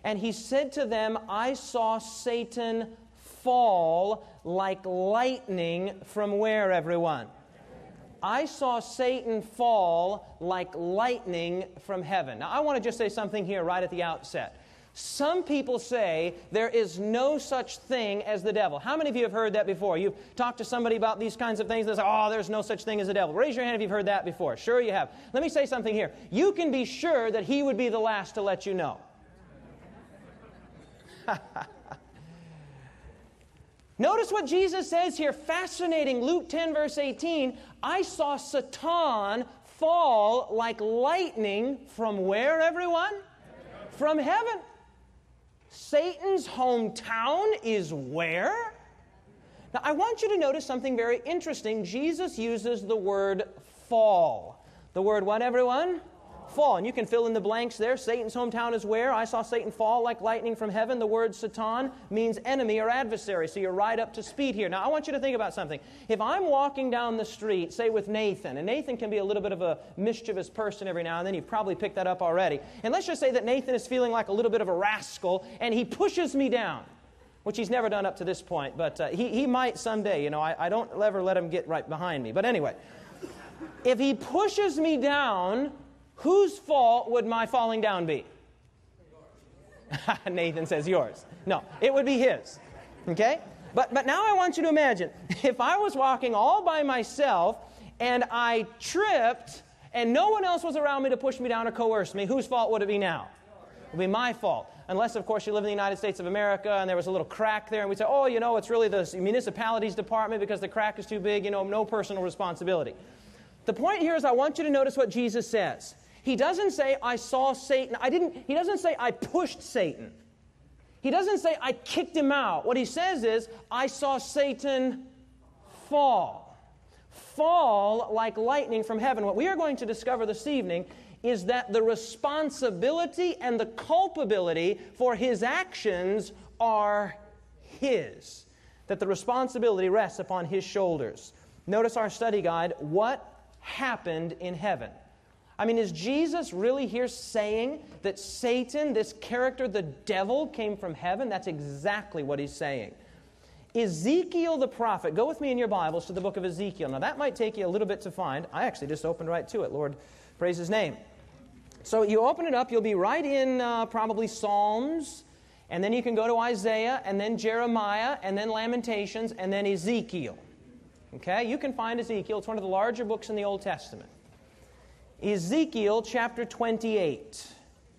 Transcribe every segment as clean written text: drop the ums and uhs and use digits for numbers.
And he said to them, I saw Satan fall like lightning from where, everyone? I saw Satan fall like lightning from heaven. Now, I want to just say something here right at the outset. Some people say there is no such thing as the devil. How many of you have heard that before? You've talked to somebody about these kinds of things and they say, oh, there's no such thing as a devil. Raise your hand if you've heard that before. Sure you have. Let me say something here. You can be sure that he would be the last to let you know. Notice what Jesus says here. Fascinating. Luke 10 verse 18. I saw Satan fall like lightning from where, everyone? From heaven. Satan's hometown is where? Now, I want you to notice something very interesting. Jesus uses the word fall. The word what, everyone? Fall. And you can fill in the blanks there. Satan's hometown is where? I saw Satan fall like lightning from heaven. The word Satan means enemy or adversary. So you're right up to speed here. Now, I want you to think about something. If I'm walking down the street, say with Nathan, and Nathan can be a little bit of a mischievous person every now and then. You've probably picked that up already. And let's just say that Nathan is feeling like a little bit of a rascal, and he pushes me down, which he's never done up to this point, but he might someday. You know, I don't ever let him get right behind me. But anyway, if he pushes me down, whose fault would my falling down be? Nathan says yours. No, it would be his. Okay? But now I want you to imagine, if I was walking all by myself and I tripped and no one else was around me to push me down or coerce me, whose fault would it be now? It would be my fault. Unless, of course, you live in the United States of America and there was a little crack there and we'd say, oh, you know, it's really the municipality's department because the crack is too big, you know, no personal responsibility. The point here is I want you to notice what Jesus says. He doesn't say, I saw Satan. He doesn't say, I pushed Satan. He doesn't say, I kicked him out. What he says is, I saw Satan fall. Fall like lightning from heaven. What we are going to discover this evening is that the responsibility and the culpability for his actions are his. That the responsibility rests upon his shoulders. Notice our study guide. What happened in heaven? I mean, is Jesus really here saying that Satan, this character, the devil, came from heaven? That's exactly what he's saying. Ezekiel the prophet, go with me in your Bibles to the book of Ezekiel. Now that might take you a little bit to find. I actually just opened right to it. Lord, praise His name. So you open it up, you'll be right in probably Psalms, and then you can go to Isaiah, and then Jeremiah, and then Lamentations, and then Ezekiel. Okay, you can find Ezekiel. It's one of the larger books in the Old Testament. Ezekiel chapter 28.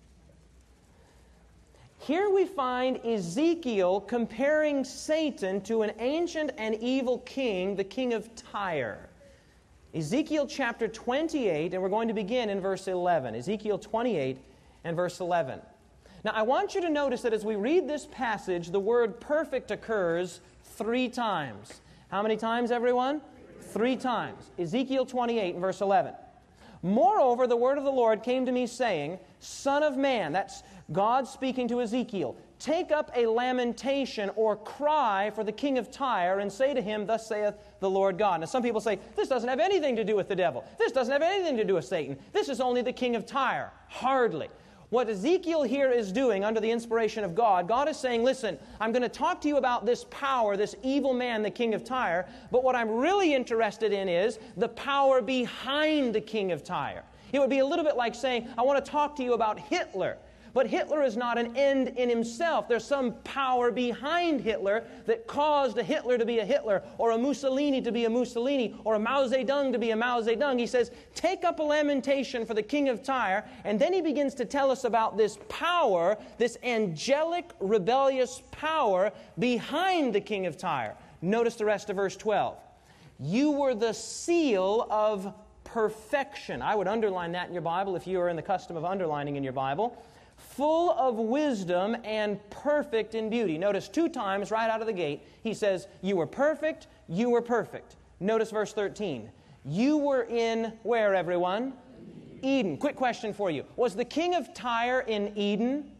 Here we find Ezekiel comparing Satan to an ancient and evil king, the king of Tyre. Ezekiel chapter 28, and we're going to begin in verse 11. Ezekiel 28 and verse 11. Now I want you to notice that as we read this passage, the word perfect occurs 3 times. How many times, everyone? 3 times. Ezekiel 28 and verse 11. Moreover, the word of the Lord came to me, saying, Son of man, that's God speaking to Ezekiel, take up a lamentation or cry for the king of Tyre, and say to him, Thus saith the Lord God. Now some people say, this doesn't have anything to do with the devil. This doesn't have anything to do with Satan. This is only the king of Tyre. Hardly. What Ezekiel here is doing under the inspiration of God, God is saying, listen, I'm going to talk to you about this power, this evil man, the king of Tyre, but what I'm really interested in is the power behind the king of Tyre. It would be a little bit like saying, I want to talk to you about Hitler. But Hitler is not an end in himself. There's some power behind Hitler that caused a Hitler to be a Hitler, or a Mussolini to be a Mussolini, or a Mao Zedong to be a Mao Zedong. He says, take up a lamentation for the king of Tyre, and then he begins to tell us about this power, this angelic, rebellious power behind the king of Tyre. Notice the rest of verse 12. You were the seal of perfection. I would underline that in your Bible if you are in the custom of underlining in your Bible. Full of wisdom and perfect in beauty. Notice 2 times right out of the gate, he says, you were perfect, you were perfect. Notice verse 13. You were in, where, everyone? Eden. Quick question for you. Was the king of Tyre in Eden?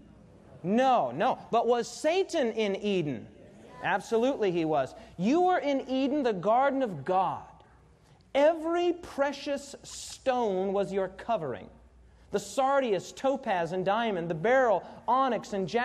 No. But was Satan in Eden? Absolutely he was. You were in Eden, the garden of God. Every precious stone was your covering. The sardius, topaz, and diamond, the beryl, onyx, and jasper,